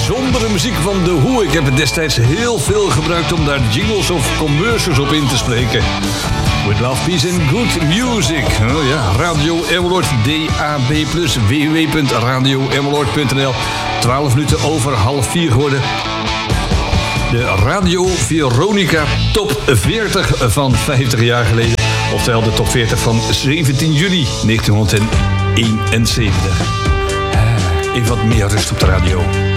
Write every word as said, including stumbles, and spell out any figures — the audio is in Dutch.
bijzondere muziek van The Who. Ik heb het destijds heel veel gebruikt om daar jingles of commercials op in te spreken. With love, peace and good music. Oh ja, Radio Emmeloord, D A B plus, w w w punt radio emmeloord punt n l. twaalf minuten over half vier geworden. De Radio Veronica Top veertig van vijftig jaar geleden. Oftewel de Top veertig van zeventien juli negentienhonderdeenenzeventig. Even wat meer rust op de radio.